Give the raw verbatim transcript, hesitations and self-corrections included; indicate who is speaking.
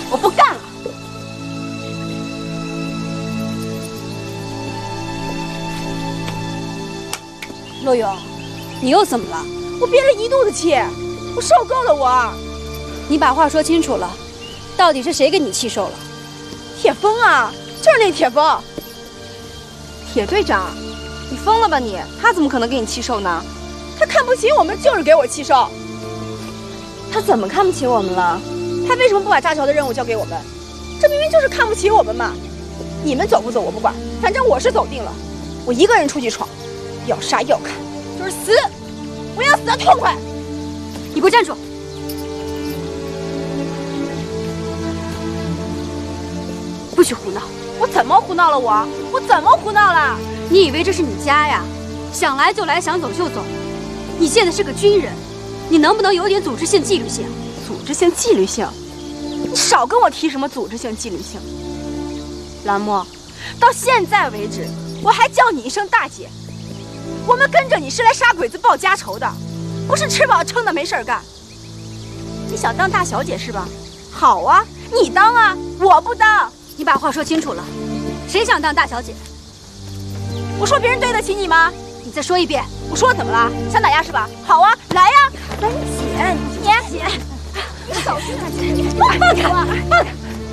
Speaker 1: 我不干了。
Speaker 2: 陆勇，你又怎么了？
Speaker 1: 我憋了一肚子气，我受够了我。
Speaker 2: 你把话说清楚了，到底是谁给你气受了？
Speaker 1: 铁峰啊，就是那铁峰。
Speaker 3: 铁队长，你疯了吧你？他怎么可能给你气受呢？
Speaker 1: 他看不起我们，就是给我气受。
Speaker 3: 他怎么看不起我们了？
Speaker 1: 他为什么不把炸桥的任务交给我们？这明明就是看不起我们嘛！你们走不走我不管，反正我是走定了。我一个人出去闯，要杀要砍，就是死！我要死得痛快！
Speaker 2: 你给我站住！不许胡闹！
Speaker 1: 我怎么胡闹了我？我怎么胡闹了？
Speaker 2: 你以为这是你家呀？想来就来，想走就走。你现在是个军人，你能不能有点组织性、纪律性？
Speaker 3: 组织性、纪律性？你少跟我提什么组织性、纪律性。蓝墨，
Speaker 1: 到现在为止，我还叫你一声大姐。我们跟着你是来杀鬼子报家仇的，不是吃饱撑的没事干。你想当大小姐是吧？好啊，你当啊，我不当。
Speaker 2: 你把话说清楚了，谁想当大小姐？
Speaker 1: 我说别人对得起你吗？
Speaker 2: 你再说一遍。
Speaker 1: 我说怎么了？想打压是吧？好啊，来呀！来，你姐，你姐，你小心点，你放开我，放开！